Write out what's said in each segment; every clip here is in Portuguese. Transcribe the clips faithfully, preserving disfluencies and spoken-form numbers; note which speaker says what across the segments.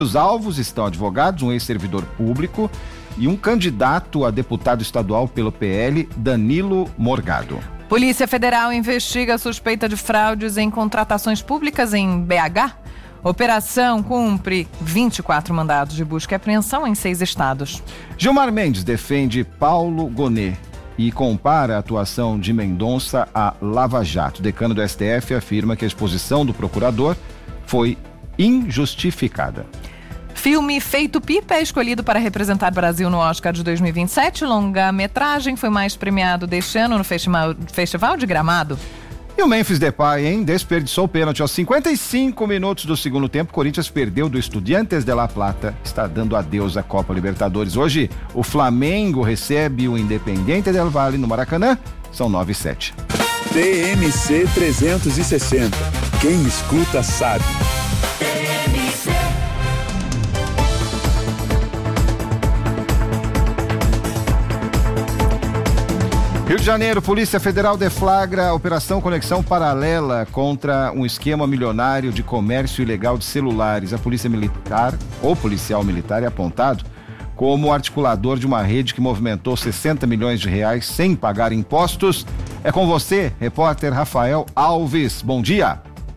Speaker 1: Os alvos estão advogados, um ex-servidor público e um candidato a deputado estadual pelo P L, Danilo Morgado.
Speaker 2: Polícia Federal investiga a suspeita de fraudes em contratações públicas em B H. Operação cumpre vinte e quatro mandados de busca e apreensão em seis estados.
Speaker 1: Gilmar Mendes defende Paulo Gonet e compara a atuação de Mendonça a Lava Jato. O decano do S T F afirma que a exposição do procurador foi injustificada.
Speaker 2: Filme Feito Pipa é escolhido para representar Brasil no Oscar de dois mil e vinte e sete. Longa-metragem foi mais premiado deste ano no Festival, Festival de Gramado.
Speaker 1: E o Memphis Depay, hein? Desperdiçou o pênalti aos cinquenta e cinco minutos do segundo tempo. Corinthians perdeu do Estudiantes de La Plata. Está dando adeus à Copa Libertadores. Hoje, o Flamengo recebe o Independiente del Valle no Maracanã. São nove e sete.
Speaker 3: T M C trezentos e sessenta. Quem escuta sabe.
Speaker 1: Rio de Janeiro, Polícia Federal deflagra a Operação Conexão Paralela contra um esquema milionário de comércio ilegal de celulares. A Polícia Militar, ou policial militar, é apontado como articulador de uma rede que movimentou sessenta milhões de reais sem pagar impostos. É com você, repórter Rafael Alves. Bom dia.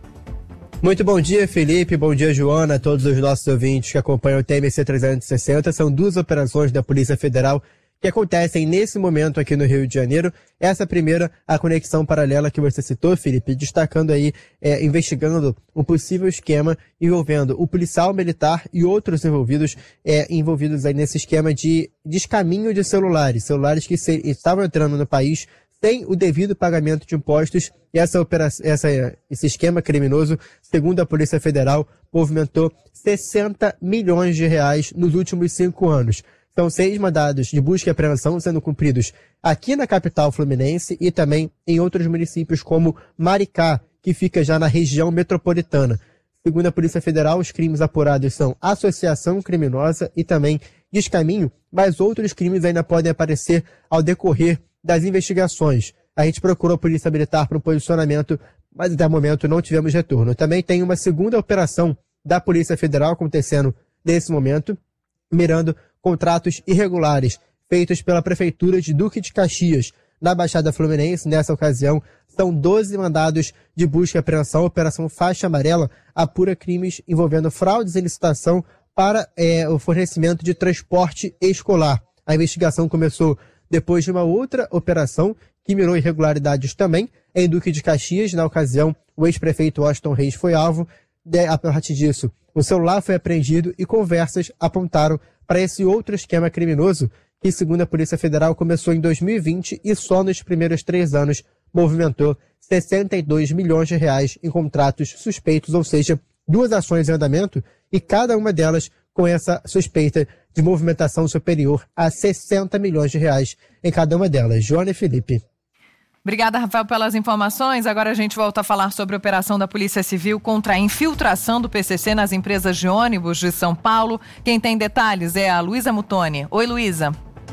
Speaker 4: Muito bom dia, Felipe. Bom dia, Joana, a todos os nossos ouvintes que acompanham o T M C trezentos e sessenta. São duas operações da Polícia Federal que acontecem nesse momento aqui no Rio de Janeiro. Essa primeira, a conexão paralela que você citou, Felipe, destacando aí, é, investigando um possível esquema envolvendo o policial militar e outros envolvidos, é, envolvidos aí nesse esquema de descaminho de celulares, celulares que se, estavam entrando no país sem o devido pagamento de impostos. E essa operação, essa, esse esquema criminoso, segundo a Polícia Federal, movimentou sessenta milhões de reais nos últimos cinco anos. São seis mandados de busca e apreensão sendo cumpridos aqui na capital fluminense e também em outros municípios como Maricá, que fica já na região metropolitana. Segundo a Polícia Federal, os crimes apurados são associação criminosa e também descaminho, mas outros crimes ainda podem aparecer ao decorrer das investigações. A gente procurou a Polícia Militar para um posicionamento, mas até o momento não tivemos retorno. Também tem uma segunda operação da Polícia Federal acontecendo nesse momento, mirando contratos irregulares feitos pela Prefeitura de Duque de Caxias, na Baixada Fluminense. Nessa ocasião, são doze mandados de busca e apreensão. A Operação Faixa Amarela apura crimes envolvendo fraudes em licitação para é, o fornecimento de transporte escolar. A investigação começou depois de uma outra operação que mirou irregularidades também em Duque de Caxias. Na ocasião, o ex-prefeito Washington Reis foi alvo. De, a partir disso, o celular foi apreendido e conversas apontaram para esse outro esquema criminoso que, segundo a Polícia Federal, começou em dois mil e vinte e só nos primeiros três anos movimentou sessenta e dois milhões de reais em contratos suspeitos, ou seja, duas ações em andamento e cada uma delas com essa suspeita de movimentação superior a sessenta milhões de reais em cada uma delas. Joana e Felipe.
Speaker 2: Obrigada, Rafael, pelas informações. Agora a gente volta a falar sobre a operação da Polícia Civil contra a infiltração do P C C nas empresas de ônibus de São Paulo. Quem tem detalhes é a Luísa Mutoni. Oi, Luísa.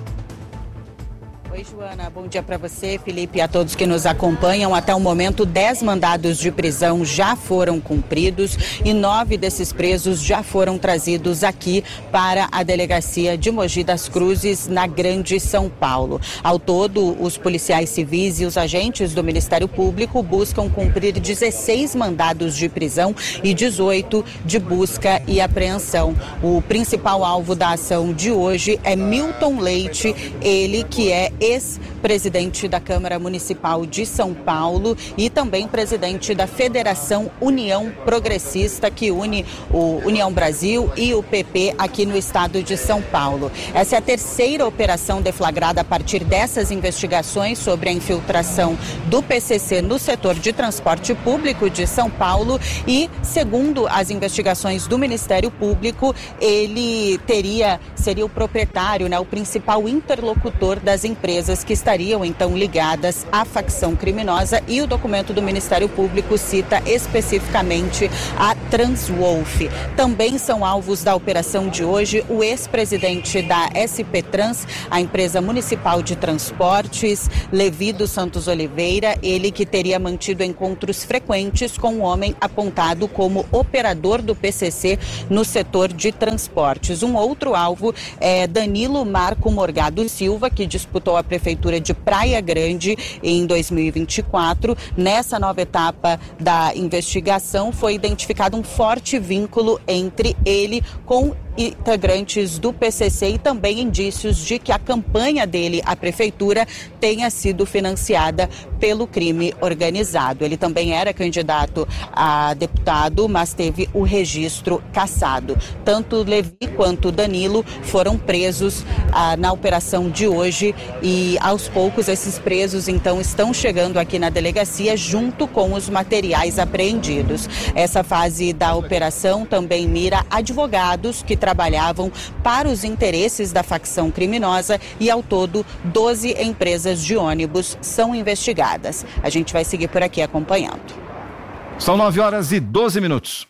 Speaker 5: Oi, Joana. Bom dia para você, Felipe, e a todos que nos acompanham. Até o momento, dez mandados de prisão já foram cumpridos e nove desses presos já foram trazidos aqui para a delegacia de Mogi das Cruzes, na Grande São Paulo. Ao todo, os policiais civis e os agentes do Ministério Público buscam cumprir dezesseis mandados de prisão e dezoito de busca e apreensão. O principal alvo da ação de hoje é Milton Leite, ele que é ex-presidente da Câmara Municipal de São Paulo e também presidente da Federação União Progressista, que une o União Brasil e o P P aqui no estado de São Paulo. Essa é a terceira operação deflagrada a partir dessas investigações sobre a infiltração do P C C no setor de transporte público de São Paulo e, segundo as investigações do Ministério Público, ele teria, seria o proprietário, né, o principal interlocutor das empresas empresas que estariam então ligadas à facção criminosa, e o documento do Ministério Público cita especificamente a Transwolf. Também são alvos da operação de hoje o ex-presidente da S P Trans, a empresa municipal de transportes, Levi dos Santos Oliveira, ele que teria mantido encontros frequentes com o homem apontado como operador do P C C no setor de transportes. Um outro alvo é Danilo Marco Morgado Silva, que disputou a prefeitura de Praia Grande em dois mil e vinte e quatro. Nessa nova etapa da investigação foi identificado um forte vínculo entre ele com integrantes do P C C e também indícios de que a campanha dele à prefeitura tenha sido financiada pelo crime organizado. Ele também era candidato a deputado, mas teve o registro cassado. Tanto Levi quanto Danilo foram presos ah, na operação de hoje, e aos poucos esses presos então estão chegando aqui na delegacia junto com os materiais apreendidos. Essa fase da operação também mira advogados que trabalhavam para os interesses da facção criminosa, e ao todo doze empresas de ônibus são investigadas. A gente vai seguir por aqui acompanhando.
Speaker 1: São nove horas e doze minutos.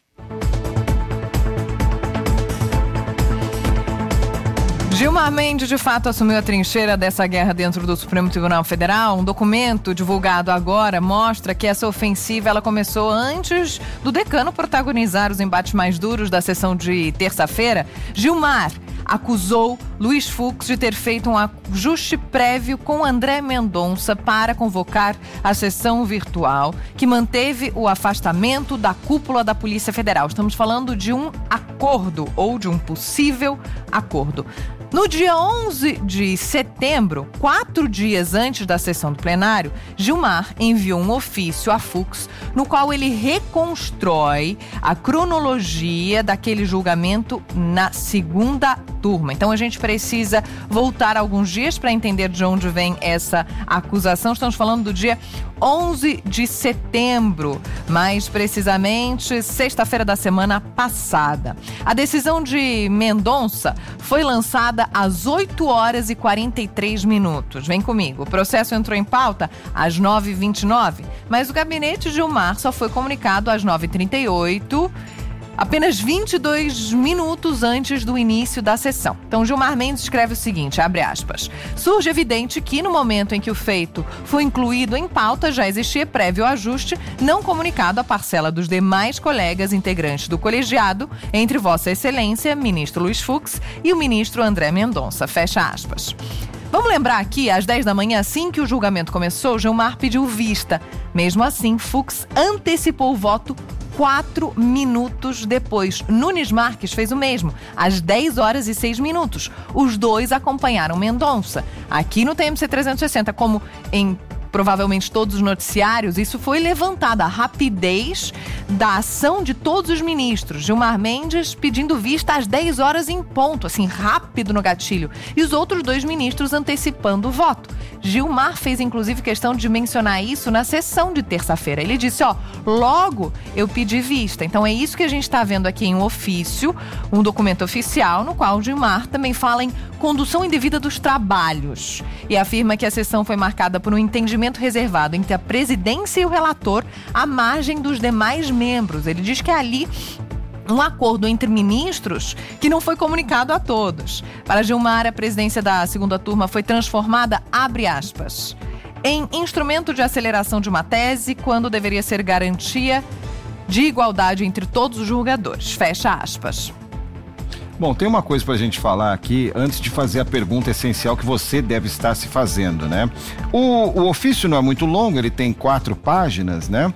Speaker 2: Gilmar Mendes, de fato, assumiu a trincheira dessa guerra dentro do Supremo Tribunal Federal. Um documento divulgado agora mostra que essa ofensiva ela começou antes do decano protagonizar os embates mais duros da sessão de terça-feira. Gilmar acusou Luiz Fux de ter feito um ajuste prévio com André Mendonça para convocar a sessão virtual que manteve o afastamento da cúpula da Polícia Federal. Estamos falando de um acordo ou de um possível acordo. No dia onze de setembro, quatro dias antes da sessão do plenário, Gilmar enviou um ofício a Fux, no qual ele reconstrói a cronologia daquele julgamento na segunda turma. Então a gente precisa voltar alguns dias para entender de onde vem essa acusação. Estamos falando do dia onze de setembro, mais precisamente sexta-feira da semana passada. A decisão de Mendonça foi lançada às oito horas e quarenta e três minutos. Vem comigo. O processo entrou em pauta às nove e vinte e nove, mas o gabinete de Gilmar só foi comunicado às nove e trinta e oito, apenas vinte e dois minutos antes do início da sessão. Então, Gilmar Mendes escreve o seguinte, abre aspas, surge evidente que no momento em que o feito foi incluído em pauta, já existia prévio ajuste não comunicado à parcela dos demais colegas integrantes do colegiado, entre Vossa Excelência, ministro Luiz Fux, e o ministro André Mendonça, fecha aspas. Vamos lembrar aqui, às dez da manhã, assim que o julgamento começou, Gilmar pediu vista. Mesmo assim, Fux antecipou o voto quatro minutos depois. Nunes Marques fez o mesmo, às dez horas e seis minutos. Os dois acompanharam Mendonça. Aqui no T M C trezentos e sessenta, como em provavelmente todos os noticiários, isso foi levantado, a rapidez da ação de todos os ministros. Gilmar Mendes pedindo vista às dez horas em ponto, assim, rápido no gatilho. E os outros dois ministros antecipando o voto. Gilmar fez, inclusive, questão de mencionar isso na sessão de terça-feira. Ele disse, ó, logo eu pedi vista. Então é isso que a gente está vendo aqui em um ofício, um documento oficial, no qual Gilmar também fala em condução indevida dos trabalhos. E afirma que a sessão foi marcada por um entendimento reservado entre a presidência e o relator, à margem dos demais membros. Ele diz que é ali um acordo entre ministros que não foi comunicado a todos. Para Gilmar, a presidência da segunda turma foi transformada, abre aspas, em instrumento de aceleração de uma tese, quando deveria ser garantia de igualdade entre todos os julgadores, fecha aspas.
Speaker 1: Bom, tem uma coisa pra gente falar aqui antes de fazer a pergunta essencial que você deve estar se fazendo, né? O, o ofício não é muito longo, ele tem quatro páginas, né?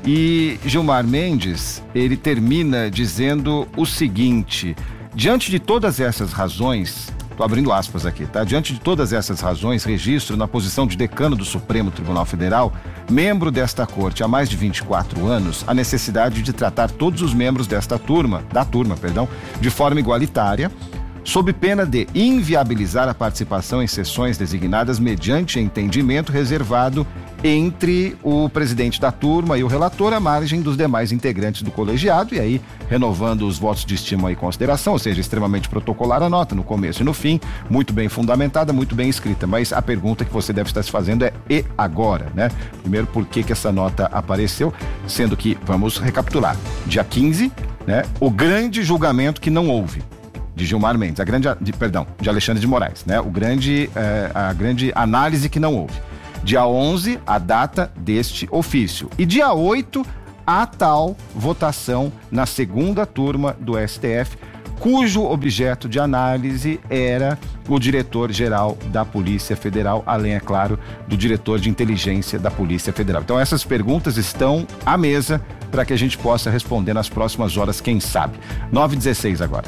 Speaker 1: E Gilmar Mendes, ele termina dizendo o seguinte, diante de todas essas razões, tô abrindo aspas aqui, tá? Diante de todas essas razões, registro na posição de decano do Supremo Tribunal Federal, membro desta corte há mais de vinte e quatro anos, a necessidade de tratar todos os membros desta turma, da turma, perdão, de forma igualitária, sob pena de inviabilizar a participação em sessões designadas mediante entendimento reservado entre o presidente da turma e o relator, à margem dos demais integrantes do colegiado, e aí renovando os votos de estima e consideração, ou seja, extremamente protocolar a nota no começo e no fim, muito bem fundamentada, muito bem escrita, mas a pergunta que você deve estar se fazendo é: e agora, né? Primeiro, por que que essa nota apareceu, sendo que, vamos recapitular, dia quinze, né, o grande julgamento que não houve de Gilmar Mendes, a grande, de, perdão, de Alexandre de Moraes, né, o grande, eh, a grande análise que não houve. Dia onze, a data deste ofício. E dia oito, a tal votação na segunda turma do S T F, cujo objeto de análise era o diretor-geral da Polícia Federal, além, é claro, do diretor de inteligência da Polícia Federal. Então, essas perguntas estão à mesa para que a gente possa responder nas próximas horas, quem sabe. nove e dezesseis agora.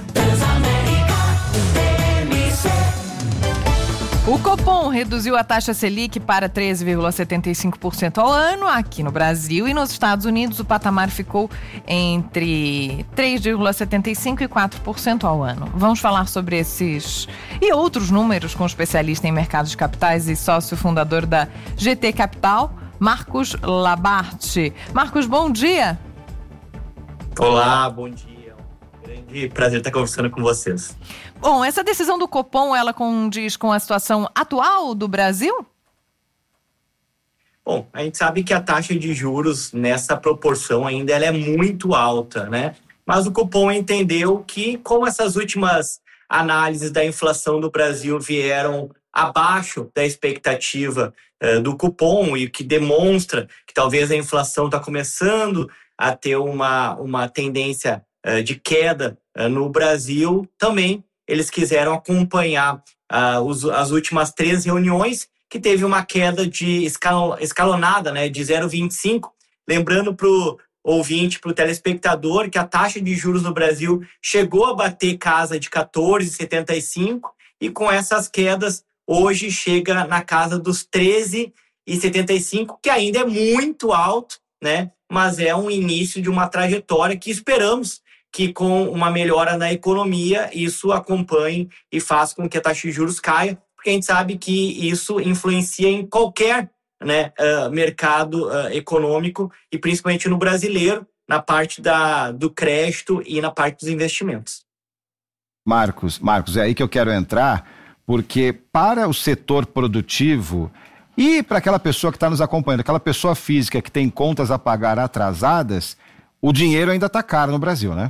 Speaker 2: O Copom reduziu a taxa Selic para treze vírgula setenta e cinco por cento ao ano aqui no Brasil, e nos Estados Unidos o patamar ficou entre três vírgula setenta e cinco por cento e quatro por cento ao ano. Vamos falar sobre esses e outros números com o especialista em mercados de capitais e sócio fundador da G T Capital, Marcos Labarte. Marcos, bom dia.
Speaker 6: Olá, bom dia. Grande prazer estar conversando com vocês.
Speaker 2: Bom, essa decisão do Copom, ela condiz com a situação atual do Brasil?
Speaker 6: Bom, a gente sabe que a taxa de juros nessa proporção ainda ela é muito alta, né? Mas o Copom entendeu que, como essas últimas análises da inflação do Brasil vieram abaixo da expectativa uh, do Copom, e que demonstra que talvez a inflação está começando a ter uma, uma tendência uh, de queda uh, no Brasil, também eles quiseram acompanhar uh, os, as últimas três reuniões, que teve uma queda de escal, escalonada, né, de zero vírgula vinte e cinco. Lembrando para o ouvinte, para o telespectador, que a taxa de juros no Brasil chegou a bater casa de quatorze vírgula setenta e cinco, e com essas quedas, hoje chega na casa dos treze vírgula setenta e cinco, que ainda é muito alto, né, mas é um início de uma trajetória que esperamos que, com uma melhora na economia, isso acompanhe e faça com que a taxa de juros caia, porque a gente sabe que isso influencia em qualquer, né, uh, mercado uh, econômico, e principalmente no brasileiro, na parte da, do crédito e na parte dos investimentos.
Speaker 1: Marcos, Marcos, é aí que eu quero entrar, porque para o setor produtivo e para aquela pessoa que está nos acompanhando, aquela pessoa física que tem contas a pagar atrasadas, o dinheiro ainda está caro no Brasil, né?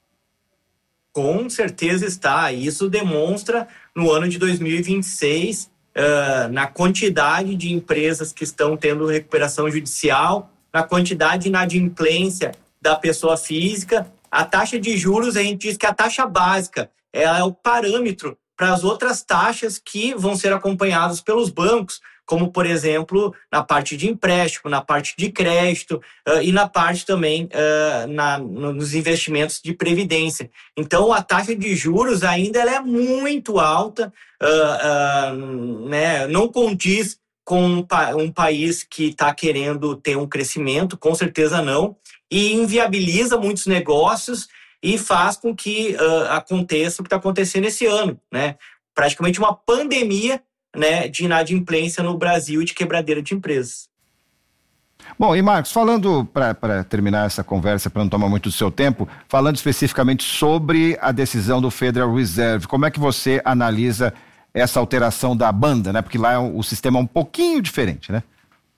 Speaker 6: Com certeza está. Isso demonstra no ano de dois mil e vinte e seis, uh, na quantidade de empresas que estão tendo recuperação judicial, na quantidade de inadimplência da pessoa física. A taxa de juros, a gente diz que a taxa básica ela é o parâmetro para as outras taxas que vão ser acompanhadas pelos bancos, como, por exemplo, na parte de empréstimo, na parte de crédito uh, e na parte também uh, na, nos investimentos de previdência. Então, a taxa de juros ainda ela é muito alta, uh, uh, né, não condiz com um, pa- um país que está querendo ter um crescimento, com certeza não, e inviabiliza muitos negócios e faz com que uh, aconteça o que está acontecendo esse ano, né? Praticamente uma pandemia, né, de inadimplência no Brasil e de quebradeira de empresas.
Speaker 1: Bom, e Marcos, falando, para terminar essa conversa, para não tomar muito do seu tempo, falando especificamente sobre a decisão do Federal Reserve, como é que você analisa essa alteração da banda, né? Porque lá o sistema é um pouquinho diferente, né?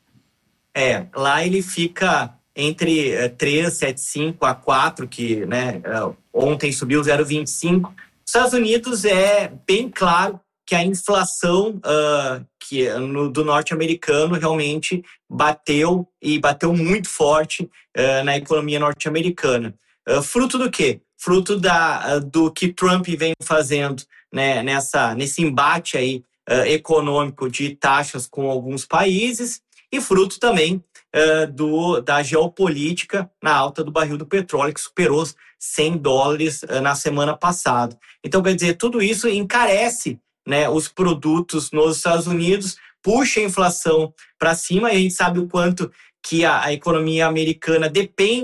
Speaker 6: É, lá ele fica entre uh, três vírgula setenta e cinco a quatro, que, né, uh, ontem subiu zero vírgula vinte e cinco. Nos Estados Unidos é bem claro que a inflação uh, que no, do norte-americano realmente bateu, e bateu muito forte uh, na economia norte-americana. Uh, fruto do quê? Fruto da, uh, do que Trump vem fazendo, né, nessa, nesse embate aí, uh, econômico de taxas com alguns países, e fruto também uh, do, da geopolítica na alta do barril do petróleo, que superou cem dólares uh, na semana passada. Então, quer dizer, tudo isso encarece, né, os produtos nos Estados Unidos, puxa a inflação para cima, e a gente sabe o quanto que a, a economia americana depende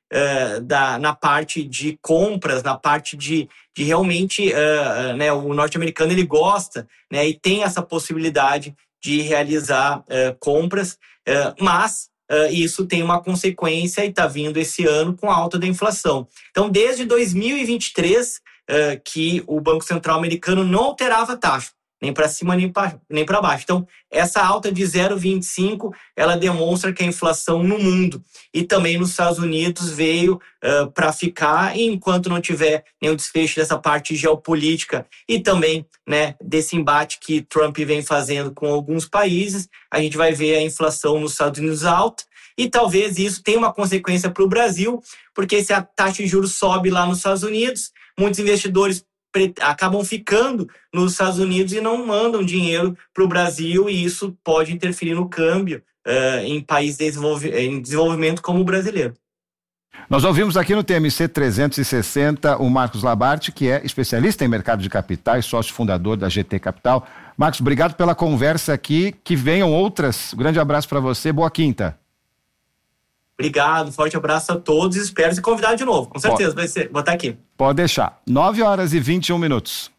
Speaker 6: uh, da, na parte de compras, na parte de, de realmente, uh, uh, né, o norte-americano ele gosta, né, e tem essa possibilidade de realizar uh, compras, uh, mas uh, isso tem uma consequência e está vindo esse ano com a alta da inflação. Então, desde dois mil e vinte e três, uh, que o Banco Central americano não alterava a taxa, nem para cima nem para baixo. Então, essa alta de zero vírgula vinte e cinco, ela demonstra que a inflação no mundo e também nos Estados Unidos veio uh, para ficar, e enquanto não tiver nenhum desfecho dessa parte geopolítica e também, né, desse embate que Trump vem fazendo com alguns países, a gente vai ver a inflação nos Estados Unidos alta, e talvez isso tenha uma consequência para o Brasil, porque se a taxa de juros sobe lá nos Estados Unidos, muitos investidores acabam ficando nos Estados Unidos e não mandam dinheiro para o Brasil, e isso pode interferir no câmbio uh, em países desenvolve- em desenvolvimento como o brasileiro.
Speaker 1: Nós ouvimos aqui no T M C trezentos e sessenta o Marcos Labarte, que é especialista em mercado de capitais, sócio fundador da G T Capital. Marcos, obrigado pela conversa aqui, que venham outras. Um grande abraço para você, boa quinta.
Speaker 6: Obrigado, forte abraço a todos, espero ser convidado de novo, com certeza, vai ser, vou estar aqui.
Speaker 1: Pode deixar, nove horas e vinte e um minutos.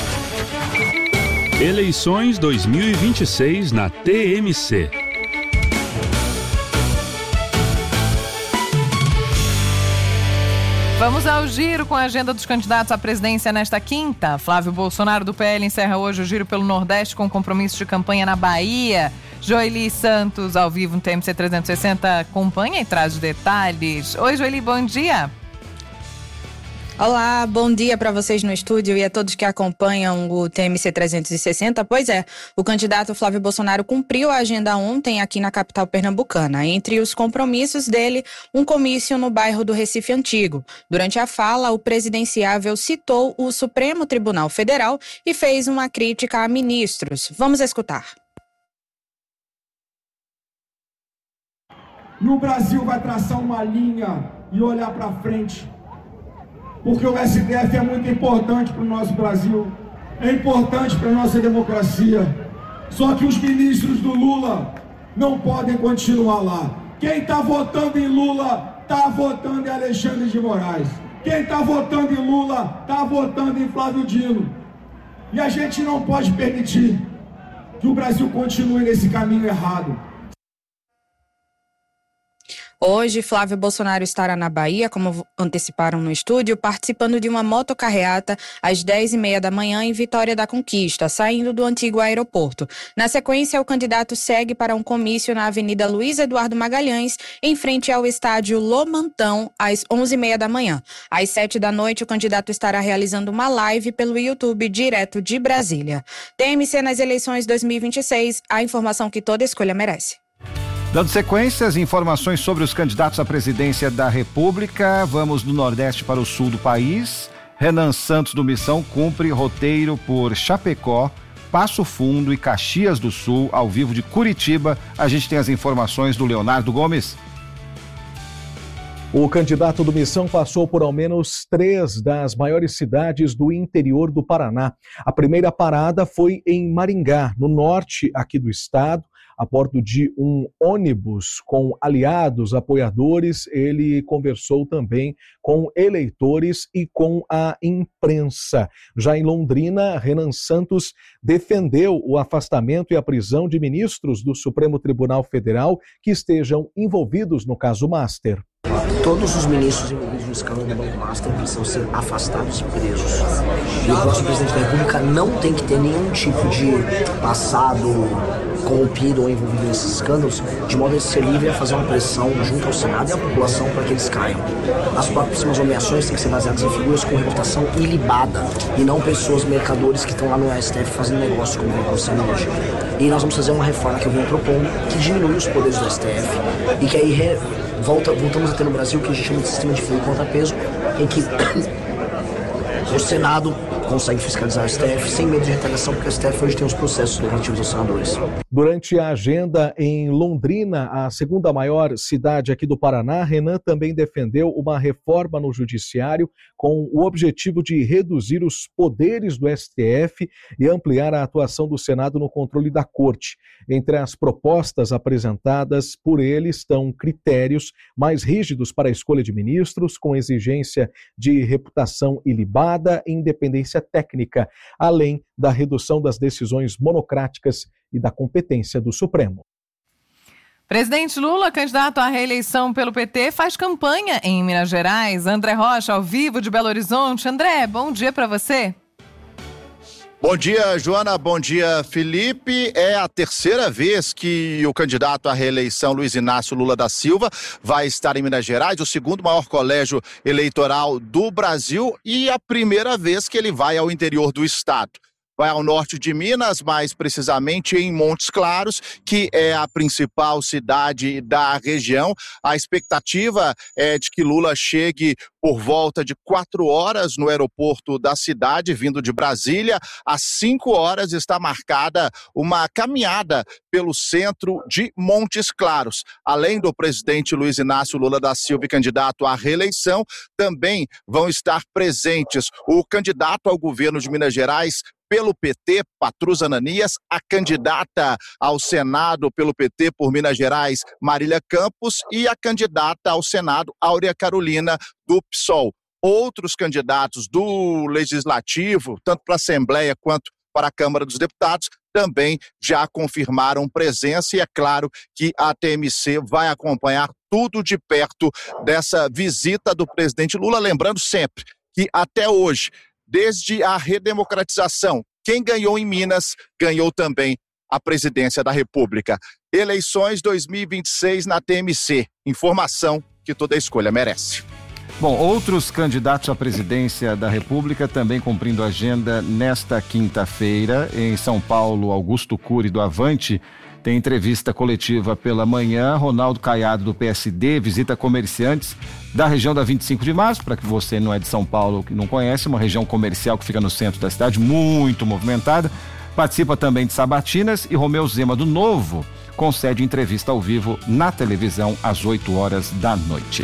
Speaker 7: Eleições dois mil e vinte e seis na T M C.
Speaker 2: Vamos ao giro com a agenda dos candidatos à presidência nesta quinta. Flávio Bolsonaro, do P L, encerra hoje o giro pelo Nordeste com compromisso de campanha na Bahia. Joely Santos, ao vivo no T M C trezentos e sessenta, acompanha e traz os detalhes. Oi, Joely, bom dia.
Speaker 8: Olá, bom dia para vocês no estúdio e a todos que acompanham o T M C trezentos e sessenta. Pois é, o candidato Flávio Bolsonaro cumpriu a agenda ontem aqui na capital pernambucana. Entre os compromissos dele, um comício no bairro do Recife Antigo. Durante a fala, o presidenciável citou o Supremo Tribunal Federal e fez uma crítica a ministros. Vamos escutar.
Speaker 9: No Brasil vai traçar uma linha e olhar para frente, porque o S T F é muito importante para o nosso Brasil, é importante para a nossa democracia. Só que os ministros do Lula não podem continuar lá. Quem está votando em Lula está votando em Alexandre de Moraes. Quem está votando em Lula está votando em Flávio Dino. E a gente não pode permitir que o Brasil continue nesse caminho errado.
Speaker 8: Hoje, Flávio Bolsonaro estará na Bahia, como anteciparam no estúdio, participando de uma motocarreata às dez e meia da manhã em Vitória da Conquista, saindo do antigo aeroporto. Na sequência, o candidato segue para um comício na Avenida Luiz Eduardo Magalhães, em frente ao estádio Lomantão, às onze e meia da manhã. Às sete da noite, o candidato estará realizando uma live pelo YouTube direto de Brasília. T M C nas eleições dois mil e vinte e seis, a informação que toda escolha merece.
Speaker 1: Dando sequência, as informações sobre os candidatos à presidência da República. Vamos do Nordeste para o Sul do país. Renan Santos, do Missão, cumpre roteiro por Chapecó, Passo Fundo e Caxias do Sul, ao vivo de Curitiba. A gente tem as informações do Leonardo Gomes.
Speaker 10: O candidato do Missão passou por ao menos três das maiores cidades do interior do Paraná. A primeira parada foi em Maringá, no norte aqui do estado. A bordo de um ônibus com aliados, apoiadores, ele conversou também com eleitores e com a imprensa. Já em Londrina, Renan Santos defendeu o afastamento e a prisão de ministros do Supremo Tribunal Federal que estejam envolvidos no caso Master.
Speaker 11: Todos os ministros envolvidos no escândalo do Banco Master precisam ser afastados e presos. E o próximo presidente da República não tem que ter nenhum tipo de passado corrompido ou envolvido nesses escândalos, de modo a ele ser livre a fazer uma pressão junto ao Senado e à população para que eles caiam. As próximas nomeações têm que ser baseadas em figuras com reputação ilibada e não pessoas, mercadores que estão lá no S T F fazendo negócio como vem acontecendo hoje. E nós vamos fazer uma reforma que eu venho propondo que diminui os poderes do S T F e que aí re... Volta, voltamos a ter no Brasil o que a gente chama de sistema de freio e contrapeso, em que o Senado consegue fiscalizar o S T F sem medo de retaliação, porque o S T F hoje tem os processos legislativos dos senadores.
Speaker 10: Durante a agenda em Londrina, a segunda maior cidade aqui do Paraná, Renan também defendeu uma reforma no judiciário com o objetivo de reduzir os poderes do S T F e ampliar a atuação do Senado no controle da Corte. Entre as propostas apresentadas por ele estão critérios mais rígidos para a escolha de ministros, com exigência de reputação ilibada e independência técnica, além da redução das decisões monocráticas e da competência do Supremo.
Speaker 2: Presidente Lula, candidato à reeleição pelo P T, faz campanha em Minas Gerais. André Rocha, ao vivo de Belo Horizonte. André, bom dia para você.
Speaker 12: Bom dia, Joana. Bom dia, Felipe. É a terceira vez que o candidato à reeleição, Luiz Inácio Lula da Silva, vai estar em Minas Gerais, o segundo maior colégio eleitoral do Brasil, e a primeira vez que ele vai ao interior do estado. Vai ao norte de Minas, mais precisamente em Montes Claros, que é a principal cidade da região. A expectativa é de que Lula chegue por volta de quatro horas no aeroporto da cidade, vindo de Brasília. Às cinco horas está marcada uma caminhada pelo centro de Montes Claros. Além do presidente Luiz Inácio Lula da Silva, candidato à reeleição, também vão estar presentes o candidato ao governo de Minas Gerais pelo P T, Patrus Ananias, a candidata ao Senado pelo P T por Minas Gerais, Marília Campos, e a candidata ao Senado, Áurea Carolina, do P SOL. Outros candidatos do Legislativo, tanto para a Assembleia quanto para a Câmara dos Deputados, também já confirmaram presença, e é claro que a T M C vai acompanhar tudo de perto dessa visita do presidente Lula, lembrando sempre que até hoje, desde a redemocratização, quem ganhou em Minas, ganhou também a presidência da República. Eleições dois mil e vinte e seis na T M C. Informação que toda escolha merece.
Speaker 1: Bom, outros candidatos à presidência da República também cumprindo a agenda nesta quinta-feira. Em São Paulo, Augusto Cury, do Avante, tem entrevista coletiva pela manhã. Ronaldo Caiado, do P S D, visita comerciantes da região da vinte e cinco de março, para que você não é de São Paulo que não conhece, uma região comercial que fica no centro da cidade, muito movimentada. Participa também de sabatinas, e Romeu Zema, do Novo, concede entrevista ao vivo na televisão às oito horas da noite.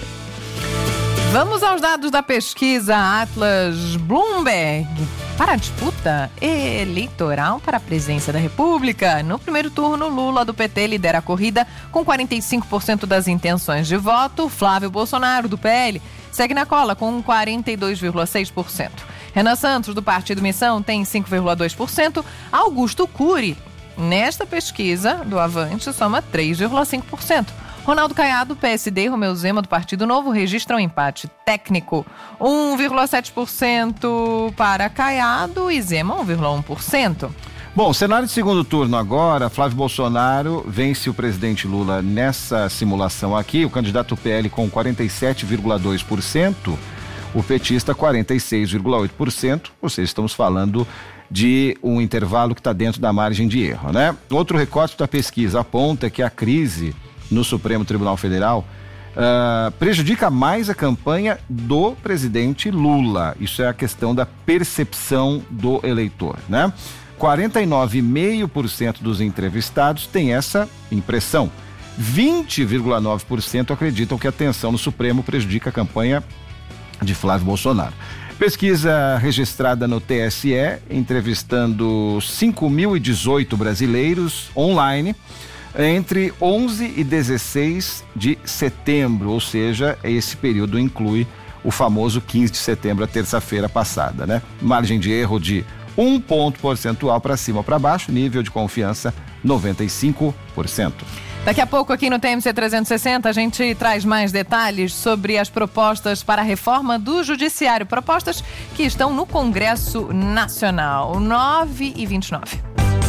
Speaker 2: Vamos aos dados da pesquisa Atlas Bloomberg. Para a disputa eleitoral para a presidência da República, no primeiro turno, Lula do P T lidera a corrida com quarenta e cinco por cento das intenções de voto. Flávio Bolsonaro, do P L, segue na cola com quarenta e dois vírgula seis por cento. Renan Santos, do Partido Missão, tem cinco vírgula dois por cento. Augusto Cury, nesta pesquisa do Avante, soma três vírgula cinco por cento. Ronaldo Caiado, P S D, e Romeu Zema, do Partido Novo, registram um empate técnico. um vírgula sete por cento para Caiado e Zema, um vírgula um por cento.
Speaker 1: Bom, cenário de segundo turno agora. Flávio Bolsonaro vence o presidente Lula nessa simulação aqui. O candidato P L com quarenta e sete vírgula dois por cento, o petista quarenta e seis vírgula oito por cento. Ou seja, estamos falando de um intervalo que está dentro da margem de erro, né? Outro recorte da pesquisa aponta que a crise no Supremo Tribunal Federal uh, prejudica mais a campanha do presidente Lula. Isso é a questão da percepção do eleitor, né? quarenta e nove vírgula cinco por cento dos entrevistados têm essa impressão. vinte vírgula nove por cento acreditam que a tensão no Supremo prejudica a campanha de Flávio Bolsonaro. Pesquisa registrada no T S E, entrevistando cinco mil e dezoito brasileiros online entre onze e dezesseis de setembro, ou seja, esse período inclui o famoso quinze de setembro, a terça-feira passada, né? Margem de erro de um ponto percentual para cima ou para baixo, nível de confiança noventa e cinco por cento.
Speaker 2: Daqui a pouco aqui no T M C trezentos e sessenta a gente traz mais detalhes sobre as propostas para a reforma do Judiciário, propostas que estão no Congresso Nacional. nove e vinte e nove.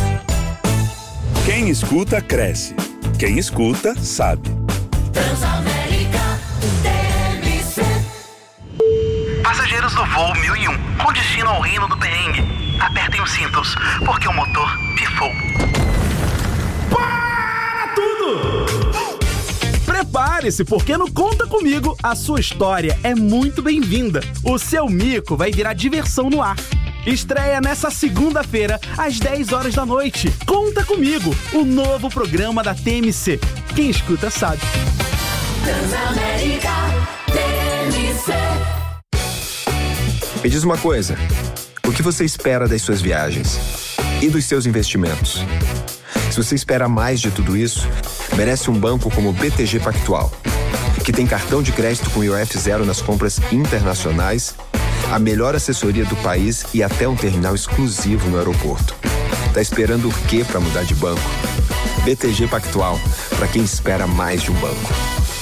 Speaker 3: Quem escuta, cresce. Quem escuta, sabe.
Speaker 13: Transamérica, T M C. Passageiros do voo mil e um, com destino ao reino do perrengue. Apertem os cintos, porque o motor pifou.
Speaker 14: Para tudo! Prepare-se, porque no Conta Comigo, a sua história é muito bem-vinda. O seu mico vai virar diversão no ar. estreia nessa segunda-feira, às dez horas da noite. Conta Comigo, o novo programa da T M C. Quem escuta sabe.
Speaker 15: Transamérica T M C.
Speaker 16: Me diz uma coisa, o que você espera das suas viagens e dos seus investimentos? Se você espera mais de tudo isso, merece um banco como o B T G Pactual, que tem cartão de crédito com I O F zero nas compras internacionais, a melhor assessoria do país e até um terminal exclusivo no aeroporto. Tá esperando o quê para mudar de banco? B T G Pactual, para quem espera mais de um banco.